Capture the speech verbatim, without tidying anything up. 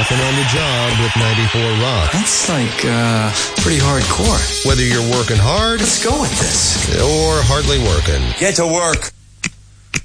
Working on the job with ninety-four Rock. That's like, uh, pretty hardcore. Whether you're working hard. Let's go with this. Or hardly working. Get to work.